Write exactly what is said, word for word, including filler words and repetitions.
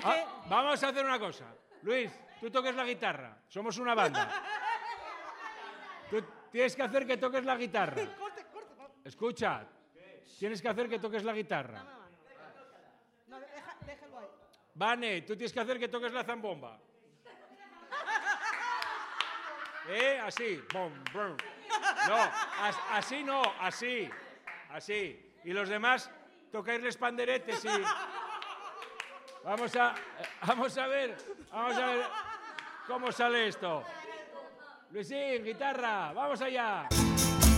que... Vamos a hacer una cosa. Luis, tú toques la guitarra. Somos una banda. Tú tienes que hacer que toques la guitarra. Corte, corte. Escucha, tienes que hacer que toques la guitarra. No, no, no. No, deja, déjalo ahí. Vane, tú tienes que hacer que toques la zambomba. ¿Eh? Así. Bom, brum. No, as- así no, así. Así. Y los demás tocáis los panderetes y... Vamos a, vamos a ver, vamos a ver cómo sale esto. Luisín, guitarra, vamos allá.